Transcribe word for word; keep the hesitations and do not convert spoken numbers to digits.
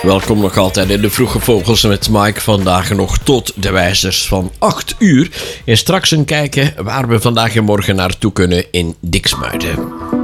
Welkom nog altijd in de Vroege Vogels met Mike. Vandaag nog tot de wijzers van acht uur. En straks een kijken waar we vandaag en morgen naartoe kunnen in Diksmuiden.